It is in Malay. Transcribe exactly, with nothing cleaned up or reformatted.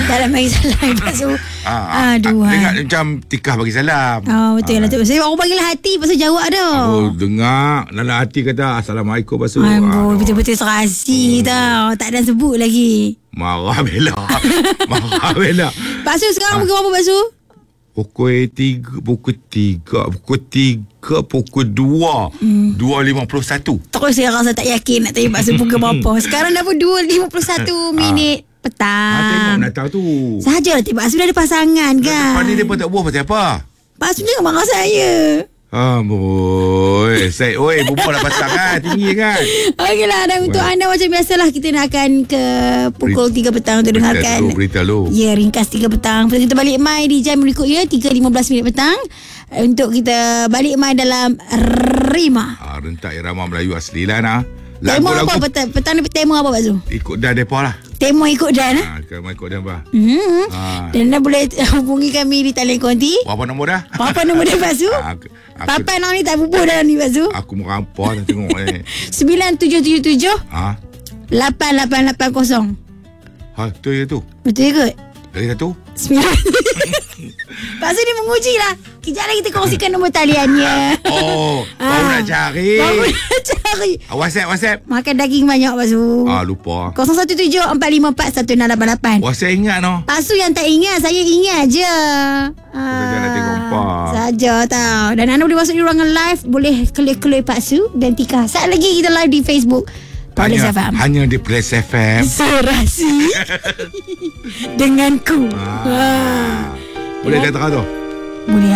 Tak nak bagi salam. Lepas tu Ah, aduh. ah, dengar macam Tikah bagi salam. Oh, betul lah tu. Saya orang panggil hati pasal jawab dah. Oh, dengar dalam hati kata Assalamualaikum pasal. Amboi, betul-betul serasi tau. Tak ada sebut lagi. Marah Bella. Marah Bella. Pak Su sekarang pukul berapa Pak Su? Pukul tiga, pukul tiga, pukul tiga, pukul dua, hmm. dua lima puluh satu. Terus saya rasa tak yakin nak tanya Pak Su pukul berapa. Sekarang dah pun dua lima puluh satu minit petang. Ah, tengok nak tahu tu. Sahaja lah Pak Su dah ada pasangan kan. Lepas ni dia pun tak buah pasal apa? Pak Su jangan marah saya. Amboi, saya oi berbual dah pasangan tinggi kan. Okeylah, dan untuk anda macam biasalah kita nak akan ke pukul tiga petang untuk dengarkan. Berita lu. Ya, ringkas tiga petang. Lepas kita balik mai di jam berikutnya tiga lima belas minit petang untuk kita balik mai dalam Rima. Ah, rentak irama Melayu asli lah nah. Tema apa petang, petang ni tema apa Pak Zu? Ikut dah depa lah. Tema ikut dan. Ha, kalau ikut dan bah. Hmm. Ha. Dan anda boleh hubungi kami di talian konti. Berapa nombor dah? Apa nombor dia Pak Zu? Ha, aku, Papa nak ni tak bubuh dalam ni Pak Zu. Aku merampau dah tengok ni. sembilan tujuh tujuh tujuh Ha. lapan lapan lapan kosong. Ha, tu ya tu. Betul ke? Lagi satu. Sembilan. Pak Su ni menguji lah. Kejap lagi kita kongsikan nombor taliannya. Oh, baru nak cari. Baru nak cari. Ah, WhatsApp, WhatsApp. Makan daging banyak Pak Su. Ah, lupa. kosong satu tujuh empat lima empat satu enam lapan lapan. WhatsApp ingat no. Pak Su yang tak ingat, saya ingat je. Saja nak tengok empat. Saja tau. Dan anda boleh masuk di ruangan live, boleh klik-klik Pak Su dan Tika. Saat lagi kita live di Facebook Police Hanya, F M. hanya di Police F M. Serasi denganku. Ah. Boleh dah terang tu. Boleh